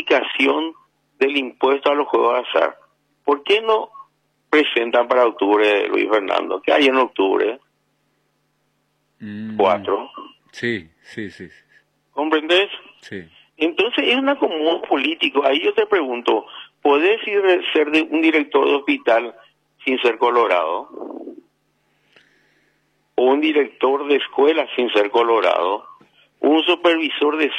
modificación del impuesto a los juegos de azar. ¿Por qué no presentan para octubre, Luis Fernando? ¿Qué hay en octubre? 4. Sí. ¿Comprendes? Sí. Entonces es un acomodo político. Ahí yo te pregunto, ¿podés ser un director de hospital sin ser colorado? ¿O un director de escuela sin ser colorado? ¿Un supervisor de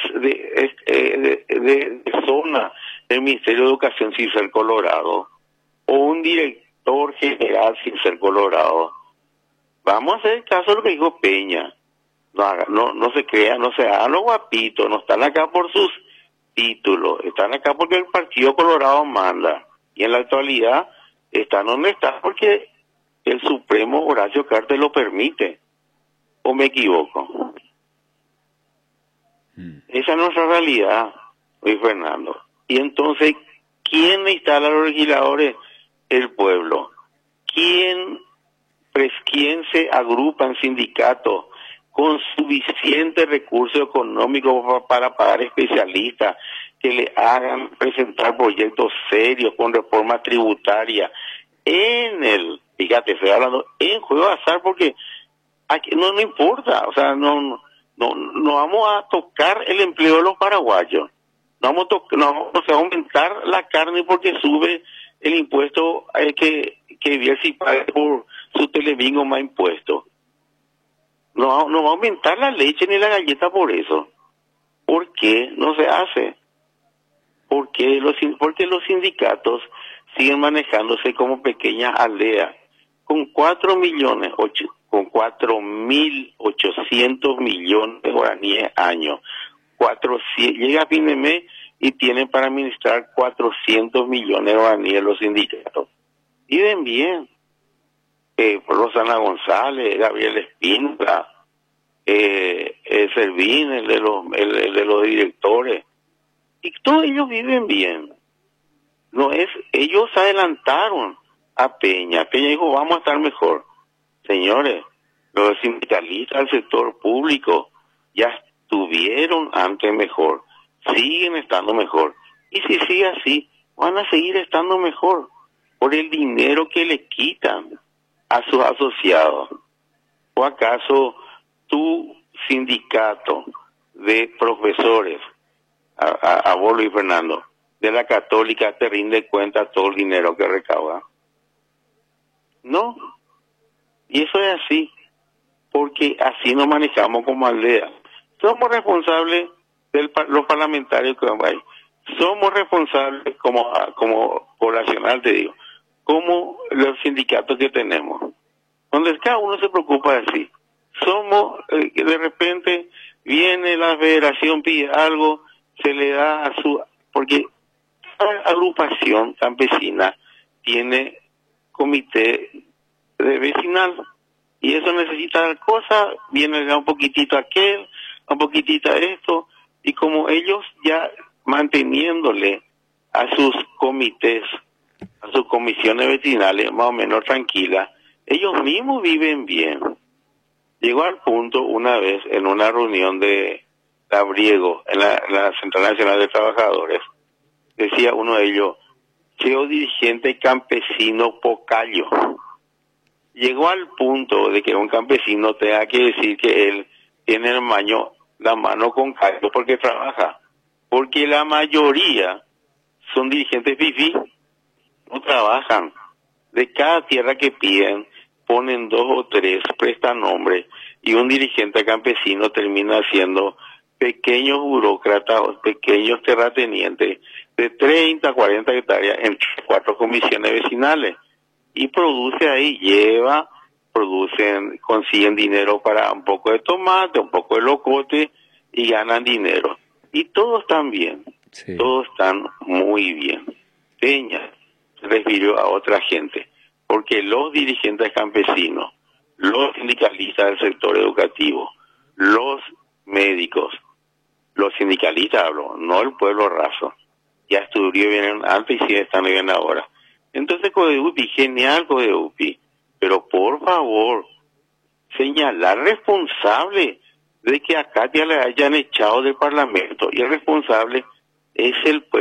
zona del Ministerio de Educación sin ser colorado? ¿O un director general sin ser colorado? Vamos a hacer caso de lo que dijo Peña. No se crean, no se hagan los guapitos, no están acá por sus títulos, están acá porque el Partido Colorado manda. Y en la actualidad están donde están porque el Supremo Horacio Cartes lo permite. ¿O me equivoco? Esa es nuestra realidad, Luis Fernando. Y entonces, ¿quién instala a los legisladores? El pueblo. ¿Quién se agrupa en sindicatos con suficiente recurso económico para pagar especialistas que le hagan presentar proyectos serios con reforma tributaria fíjate, estoy hablando en juego de azar porque aquí no importa, o sea, no vamos a tocar el empleo de los paraguayos, no vamos a aumentar la carne porque sube el impuesto que Bielsi pague por su telebingo más impuestos. No va a aumentar la leche ni la galleta por eso. ¿Por qué no se hace? Porque los sindicatos siguen manejándose como pequeñas aldeas con 4.800 millones de guaraníes año. Llega a fin de mes y tienen para administrar 400 millones de guaraníes los sindicatos. Viven bien. Rosana González, Gabriel Espíndola, Servín, el de los directores, y todos ellos viven bien. Ellos adelantaron a Peña. Peña dijo, vamos a estar mejor. Señores, los sindicalistas del sector público ya estuvieron antes mejor, siguen estando mejor, y si sigue así, van a seguir estando mejor por el dinero que le quitan a sus asociados. ¿O acaso tu sindicato de profesores, a vos, Luis Fernando, de la Católica, te rinde cuenta todo el dinero que recauda? No. Y eso es así, porque así nos manejamos como aldea. Somos responsables los parlamentarios que vamos ahí. Somos responsables como poblacional, te digo, como los sindicatos que tenemos, donde cada uno se preocupa de sí. De repente viene la federación, pide algo, se le da porque cada agrupación campesina tiene comité de vecinal, y eso necesita dar cosas, viene un poquitito aquel, un poquitito esto, y como ellos ya manteniéndole a sus comités, a sus comisiones vecinales más o menos tranquilas, ellos mismos viven bien. Llegó al punto una vez en una reunión de Labriego en la Central Nacional de Trabajadores, decía uno de ellos, CEO dirigente campesino Pocayo. Llegó al punto de que un campesino tenga que decir que él tiene la mano con callo porque trabaja, porque la mayoría son dirigentes fifí, no trabajan. De cada tierra que piden, ponen 2 o 3, prestan nombre, y un dirigente campesino termina siendo pequeños burócratas, pequeños terratenientes de 30, 40 hectáreas en 4 comisiones vecinales, y produce ahí, consiguen dinero para un poco de tomate, un poco de locote, y ganan dinero. Y todos están bien, sí. Todos están muy bien. Peña se refirió a otra gente, porque los dirigentes campesinos, los sindicalistas del sector educativo, los médicos, los sindicalistas hablo, no el pueblo raso, ya estuvieron antes y sí están bien ahora. Entonces CODEUPI, genial CODEUPI, pero por favor, señalar responsable de que a Katia le hayan echado del Parlamento, y el responsable es el pueblo.